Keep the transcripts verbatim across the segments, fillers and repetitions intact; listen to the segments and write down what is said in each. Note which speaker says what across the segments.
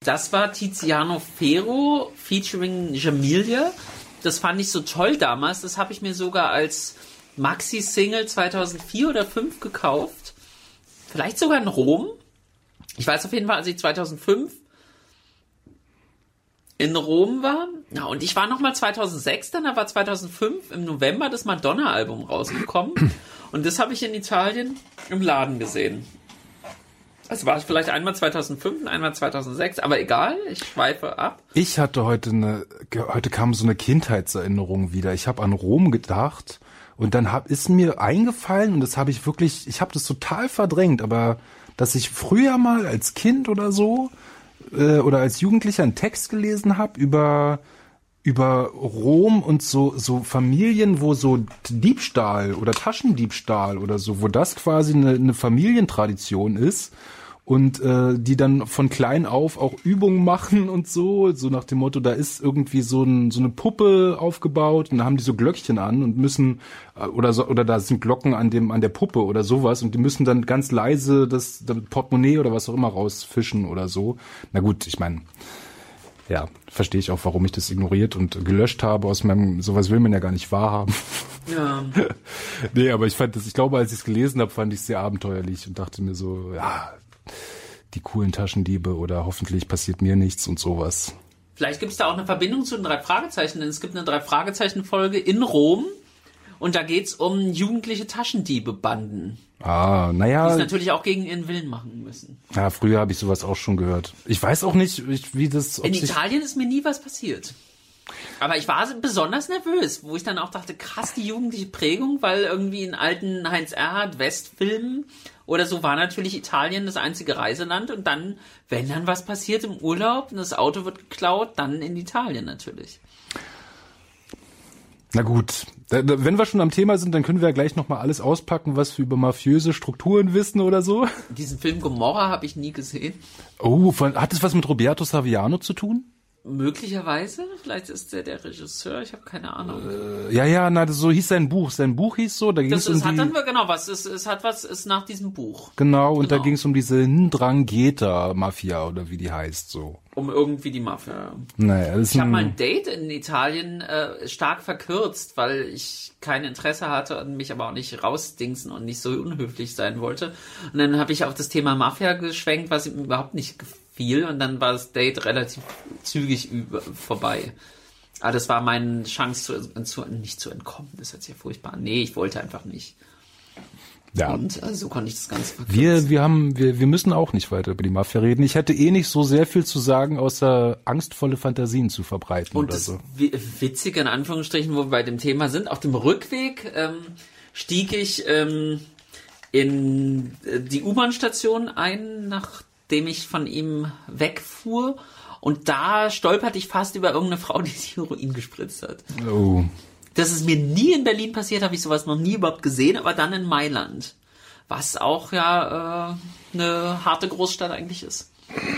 Speaker 1: das war Tiziano Ferro featuring Jamilia. Das fand ich so toll damals. Das habe ich mir sogar als Maxi-Single zweitausendvier oder zweitausendfünf gekauft. Vielleicht sogar in Rom. Ich weiß auf jeden Fall, als ich zweitausendfünf in Rom war. Ja, und ich war nochmal zweitausendsechs, dann da war zweitausendfünf im November das Madonna-Album rausgekommen. Und das habe ich in Italien im Laden gesehen. Also war ich vielleicht einmal zweitausendfünf und einmal zweitausendsechs, aber egal, ich schweife ab.
Speaker 2: Ich hatte heute eine, heute kam so eine Kindheitserinnerung wieder. Ich habe an Rom gedacht und dann hab, ist mir eingefallen und das habe ich wirklich, ich habe das total verdrängt, aber dass ich früher mal als Kind oder so äh, oder als Jugendlicher einen Text gelesen habe über über Rom und so so Familien, wo so Diebstahl oder Taschendiebstahl oder so, wo das quasi eine, eine Familientradition ist und äh, die dann von klein auf auch Übungen machen und so, so nach dem Motto, da ist irgendwie so, ein, so eine Puppe aufgebaut und da haben die so Glöckchen an und müssen äh, oder so, oder da sind Glocken an dem an der Puppe oder sowas und die müssen dann ganz leise das, das Portemonnaie oder was auch immer rausfischen oder so. Na gut, ich meine, ja, verstehe ich auch, warum ich das ignoriert und gelöscht habe aus meinem, sowas will man ja gar nicht wahrhaben.
Speaker 1: Ja.
Speaker 2: Nee, aber ich fand das, ich glaube, als ich es gelesen habe, fand ich es sehr abenteuerlich und dachte mir so, ja, die coolen Taschendiebe oder hoffentlich passiert mir nichts und sowas.
Speaker 1: Vielleicht gibt es da auch eine Verbindung zu den drei Fragezeichen, denn es gibt eine drei Fragezeichen-Folge in Rom und da geht's um jugendliche Taschendiebe-Banden.
Speaker 2: Ah, naja.
Speaker 1: Die es natürlich auch gegen ihren Willen machen müssen.
Speaker 2: Ja, früher habe ich sowas auch schon gehört. Ich weiß auch nicht, wie das...
Speaker 1: In Italien ist mir nie was passiert. Aber ich war besonders nervös, wo ich dann auch dachte, krass, die jugendliche Prägung, weil irgendwie in alten Heinz-Erhardt-Westfilmen oder so war natürlich Italien das einzige Reiseland und dann, wenn dann was passiert im Urlaub und das Auto wird geklaut, dann in Italien natürlich.
Speaker 2: Na gut, wenn wir schon am Thema sind, dann können wir ja gleich nochmal alles auspacken, was wir über mafiöse Strukturen wissen oder so.
Speaker 1: Diesen Film Gomorra habe ich nie gesehen.
Speaker 2: Oh, von, hat das was mit Roberto Saviano zu tun?
Speaker 1: Möglicherweise, vielleicht ist der der Regisseur, ich habe keine Ahnung.
Speaker 2: Äh, ja, ja, na, das, so hieß sein Buch. Sein Buch hieß so, da ging es um
Speaker 1: das
Speaker 2: die...
Speaker 1: hat dann genau was, es, es hat was, ist nach diesem Buch.
Speaker 2: Genau, und
Speaker 1: genau.
Speaker 2: Da ging es um diese Ndrangheta-Mafia oder wie die heißt so.
Speaker 1: Um irgendwie die Mafia.
Speaker 2: Naja, das ist
Speaker 1: ich habe
Speaker 2: ein...
Speaker 1: mein Date in Italien äh, stark verkürzt, weil ich kein Interesse hatte und mich aber auch nicht rausdingsen und nicht so unhöflich sein wollte. Und dann habe ich auf das Thema Mafia geschwenkt, was ihm überhaupt nicht gefiel. Und dann war das Date relativ zügig über, vorbei. Aber das war meine Chance, zu, zu, nicht zu entkommen. Das ist jetzt ja furchtbar. Nee, ich wollte einfach nicht.
Speaker 2: Ja.
Speaker 1: Und also, so konnte ich das Ganze verkürzen.
Speaker 2: Wir, wir haben, wir, wir müssen auch nicht weiter über die Mafia reden. Ich hätte eh nicht so sehr viel zu sagen, außer angstvolle Fantasien zu verbreiten
Speaker 1: Und
Speaker 2: oder
Speaker 1: das
Speaker 2: so.
Speaker 1: Witzige in Anführungsstrichen, wo wir bei dem Thema sind, auf dem Rückweg ähm, stieg ich ähm, in die U-Bahn-Station ein, nachdem ich von ihm wegfuhr. Und da stolperte ich fast über irgendeine Frau, die sich Heroin gespritzt hat.
Speaker 2: Oh.
Speaker 1: Das ist mir nie in Berlin passiert, habe ich sowas noch nie überhaupt gesehen, aber dann in Mailand. Was auch ja äh, eine harte Großstadt eigentlich ist.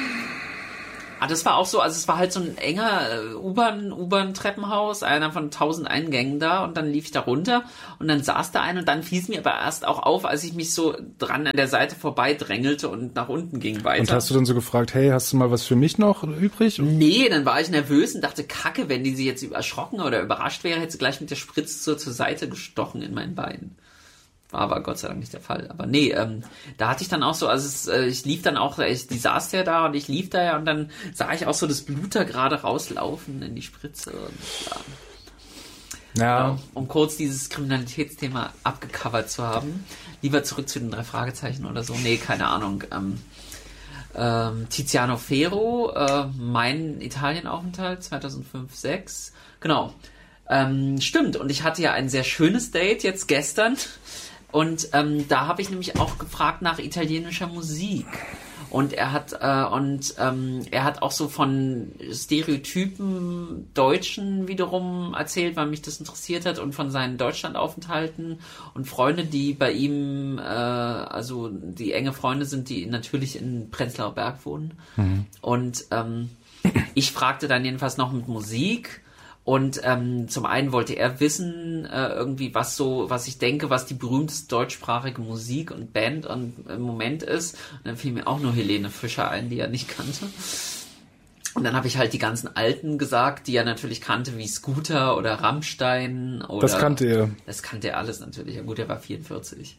Speaker 1: Ah, das war auch so, also es war halt so ein enger äh, U-Bahn, U-Bahn-Treppenhaus, einer von tausend Eingängen da und dann lief ich da runter und dann saß da ein und dann fiel es mir aber erst auch auf, als ich mich so dran an der Seite vorbei drängelte und nach unten ging weiter.
Speaker 2: Und hast du dann so gefragt, hey, hast du mal was für mich noch übrig?
Speaker 1: Nee, dann war ich nervös und dachte, Kacke, wenn die sie jetzt erschrocken oder überrascht wäre, hätte sie gleich mit der Spritze so zur Seite gestochen in mein Bein. War aber Gott sei Dank nicht der Fall. Aber nee, ähm, da hatte ich dann auch so, also es, äh, ich lief dann auch, ich, die saß ja da und ich lief da ja und dann sah ich auch so das Blut da gerade rauslaufen in die Spritze. Und, ja.
Speaker 2: Ja.
Speaker 1: Ja, um kurz dieses Kriminalitätsthema abgecovert zu haben. Lieber zurück zu den drei Fragezeichen oder so. Nee, keine Ahnung. Ähm, ähm, Tiziano Ferro, äh, mein Italienaufenthalt zweitausendfünf sechs. Genau. Ähm, stimmt. Und ich hatte ja ein sehr schönes Date jetzt gestern. Und ähm, da habe ich nämlich auch gefragt nach italienischer Musik. Und er hat äh, und ähm, er hat auch so von Stereotypen Deutschen wiederum erzählt, weil mich das interessiert hat und von seinen Deutschlandaufenthalten und Freunde, die bei ihm, äh, also die enge Freunde sind, die natürlich in Prenzlauer Berg wohnen. Mhm. Und ähm, ich fragte dann jedenfalls noch mit Musik. Und ähm, zum einen wollte er wissen, äh, irgendwie, was so, was ich denke, was die berühmteste deutschsprachige Musik und Band und, im Moment ist. Und dann fiel mir auch nur Helene Fischer ein, die er nicht kannte. Und dann habe ich halt die ganzen Alten gesagt, die er natürlich kannte, wie Scooter oder Rammstein. Oder,
Speaker 2: das kannte er.
Speaker 1: Das kannte er alles natürlich. Ja gut, er war vierundvierzig.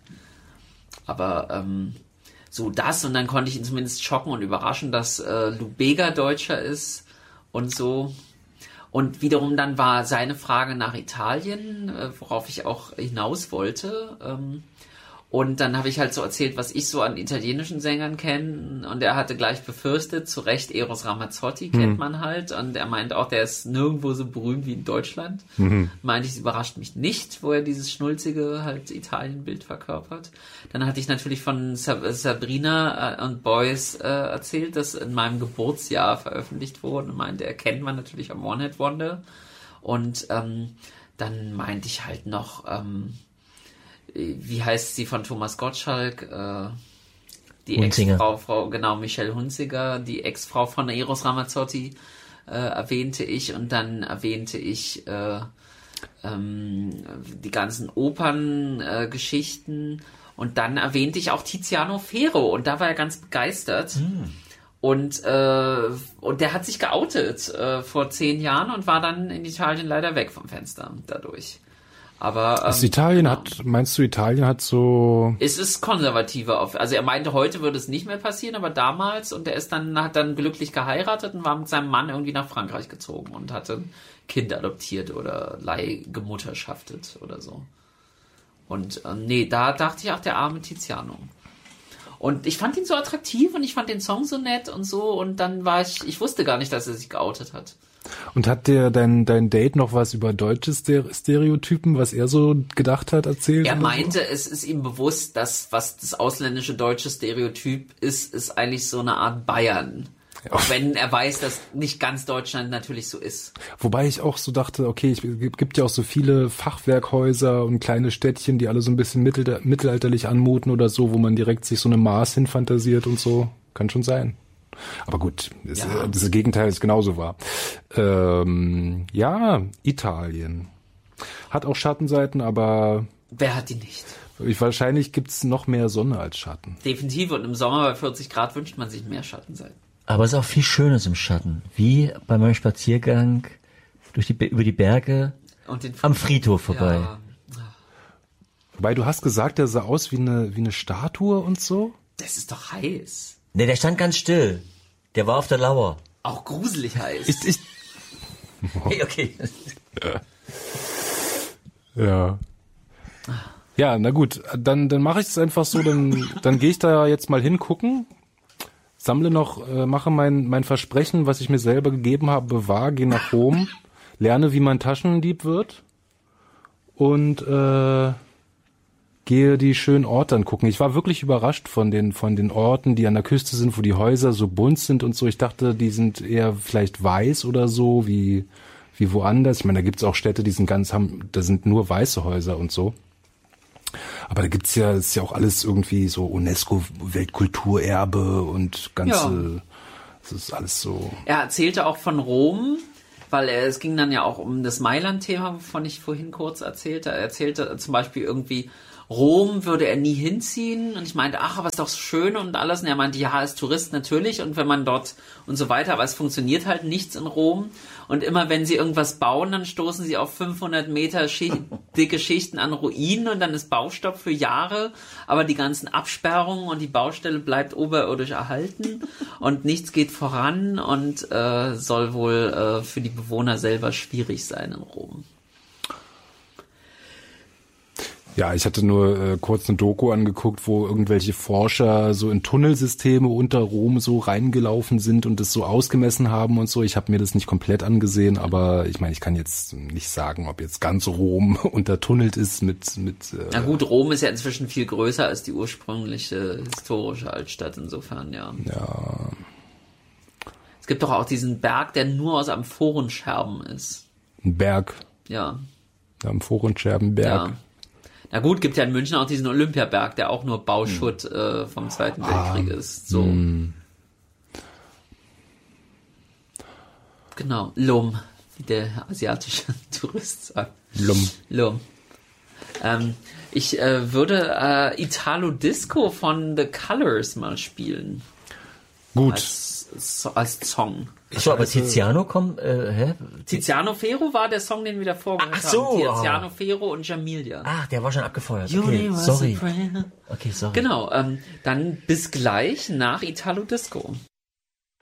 Speaker 1: Aber ähm, so das, und dann konnte ich ihn zumindest schocken und überraschen, dass äh, Lou Bega Deutscher ist und so. Und wiederum dann war seine Frage nach Italien, äh, worauf ich auch hinaus wollte. Ähm, Und dann habe ich halt so erzählt, was ich so an italienischen Sängern kenne. Und er hatte gleich befürchtet, zu Recht, Eros Ramazzotti kennt mhm. man halt. Und er meint auch, der ist nirgendwo so berühmt wie in Deutschland. Mhm. Meinte ich, es überrascht mich nicht, wo er dieses schnulzige halt Italienbild verkörpert. Dann hatte ich natürlich von Sabrina und Boys äh, erzählt, das in meinem Geburtsjahr veröffentlicht wurde. Und meinte, er kennt man natürlich am One Hit Wonder. Und ähm, dann meinte ich halt noch... Ähm, wie heißt sie von Thomas Gottschalk, äh, die
Speaker 3: Hunzinger.
Speaker 1: Ex-Frau, Frau, genau, Michelle Hunziger, die Ex-Frau von Eros Ramazzotti, äh, erwähnte ich, und dann erwähnte ich äh, ähm, die ganzen Operngeschichten, äh, und dann erwähnte ich auch Tiziano Ferro, und da war er ganz begeistert. Mm. Und, äh, und der hat sich geoutet äh, vor zehn Jahren und war dann in Italien leider weg vom Fenster dadurch. Aber ähm,
Speaker 2: ist Italien
Speaker 1: genau.
Speaker 2: hat, meinst du, Italien hat so...
Speaker 1: Es ist konservativer auf, also er meinte, heute würde es nicht mehr passieren, aber damals, und er ist dann, hat dann glücklich geheiratet und war mit seinem Mann irgendwie nach Frankreich gezogen und hatte ein Kind adoptiert oder leihgemutterschaftet oder so. Und ähm, nee, da dachte ich auch, der arme Tiziano. Und ich fand ihn so attraktiv und ich fand den Song so nett und so, und dann war ich, ich wusste gar nicht, dass er sich geoutet hat.
Speaker 2: Und hat dir dein, dein Date noch was über deutsche Stereotypen, was er so gedacht hat, erzählt?
Speaker 1: Er meinte, so? Es ist ihm bewusst, dass was das ausländische deutsche Stereotyp ist, ist eigentlich so eine Art Bayern. Ja. Auch wenn er weiß, dass nicht ganz Deutschland natürlich so ist.
Speaker 2: Wobei ich auch so dachte, okay, es gibt ja auch so viele Fachwerkhäuser und kleine Städtchen, die alle so ein bisschen mittel, mittelalterlich anmuten oder so, wo man direkt sich so eine Maß hinfantasiert und so. Kann schon sein. Aber gut, ist, ja. das Gegenteil ist genauso wahr. Ähm, ja, Italien. Hat auch Schattenseiten, aber...
Speaker 1: Wer hat die nicht?
Speaker 2: Wahrscheinlich gibt's noch mehr Sonne als Schatten.
Speaker 1: Definitiv, und im Sommer bei vierzig Grad wünscht man sich mehr Schattenseiten.
Speaker 3: Aber es ist auch viel Schönes im Schatten. Wie bei meinem Spaziergang durch die, über die Berge und den am Friedhof vorbei. Ja.
Speaker 2: Wobei, du hast gesagt, der sah aus wie eine, wie eine Statue und so?
Speaker 1: Das ist doch heiß.
Speaker 3: Ne, der stand ganz still. Der war auf der Lauer.
Speaker 1: Auch gruselig heiß.
Speaker 2: Ich, ich
Speaker 3: hey, okay.
Speaker 2: Ja. Ja, na gut. Dann, dann mache ich es einfach so. Dann, dann gehe ich da jetzt mal hingucken. Sammle noch, äh, mache mein, mein Versprechen, was ich mir selber gegeben habe, bewahr, gehe nach Rom, lerne, wie man Taschendieb wird und äh, gehe die schönen Orte angucken. Ich war wirklich überrascht von den von den Orten, die an der Küste sind, wo die Häuser so bunt sind und so. Ich dachte, die sind eher vielleicht weiß oder so, wie wie woanders. Ich meine, da gibt's auch Städte, die sind ganz haben, da sind nur weiße Häuser und so. Aber da gibt's ja, ist ja auch alles irgendwie so UNESCO-Weltkulturerbe und ganze, ja. Das ist alles so.
Speaker 1: Er erzählte auch von Rom, weil er, es ging dann ja auch um das Mailand-Thema, wovon ich vorhin kurz erzählte. Er erzählte zum Beispiel irgendwie, Rom würde er nie hinziehen, und ich meinte, ach, aber ist doch so schön und alles, und er meinte, ja, als Tourist natürlich, und wenn man dort und so weiter, aber es funktioniert halt nichts in Rom, und immer wenn sie irgendwas bauen, dann stoßen sie auf fünfhundert Meter Schicht, dicke Schichten an Ruinen, und dann ist Baustopp für Jahre, aber die ganzen Absperrungen und die Baustelle bleibt oberirdisch erhalten und nichts geht voran, und äh, soll wohl äh, für die Bewohner selber schwierig sein in Rom.
Speaker 2: Ja, ich hatte nur äh, kurz eine Doku angeguckt, wo irgendwelche Forscher so in Tunnelsysteme unter Rom so reingelaufen sind und das so ausgemessen haben und so. Ich habe mir das nicht komplett angesehen, aber ich meine, ich kann jetzt nicht sagen, ob jetzt ganz Rom untertunnelt ist mit... mit äh
Speaker 1: Na gut, Rom ist ja inzwischen viel größer als die ursprüngliche historische Altstadt, insofern, ja.
Speaker 2: Ja.
Speaker 1: Es gibt doch auch diesen Berg, der nur aus Amphoren-Scherben ist.
Speaker 2: Ein Berg?
Speaker 1: Ja.
Speaker 2: Amphoren-Scherbenberg.
Speaker 1: Ja. Na gut, gibt ja in München auch diesen Olympiaberg, der auch nur Bauschutt hm. äh, vom Zweiten Weltkrieg ah, ist. So. Hm. Genau, Lom, wie der asiatische Tourist sagt.
Speaker 2: Lom.
Speaker 1: Lom. Ähm, ich äh, würde äh, Italo Disco von The Colors mal spielen.
Speaker 2: Gut.
Speaker 1: Als so, als Song.
Speaker 3: Achso, aber Tiziano kommt, äh, hä?
Speaker 1: Tiziano Ferro war der Song, den wir davor gehört
Speaker 3: Ach so,
Speaker 1: haben. Tiziano oh. Ferro und Jamilia.
Speaker 3: Ach, der war schon abgefeuert. Okay, sorry. Okay, sorry.
Speaker 1: Genau, ähm, dann bis gleich nach Italo Disco.